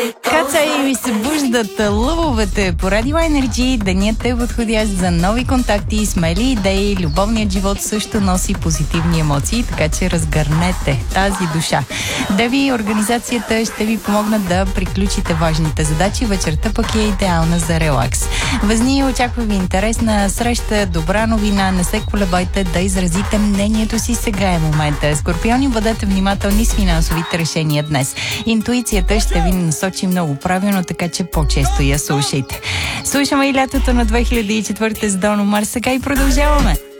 Каца и ми се буждат лъвовете по Радио Енерджи. Денят е подходящ за нови контакти, смели идеи. Любовният живот също носи позитивни емоции, така че разгърнете тази душа. Деви, организацията ще ви помогнат да приключите важните задачи. Вечерта пък е идеална за релакс. Възни, очаква ви интересна среща, добра новина. Не се колебайте да изразите мнението си. Сега е момента. Скорпиони, бъдете внимателни с финансовите решения днес. Интуицията ще ви насочи много правилно, така че по-често я слушайте. Слушаме и лятото на 2004 с Дон Омар. Сега и продължаваме.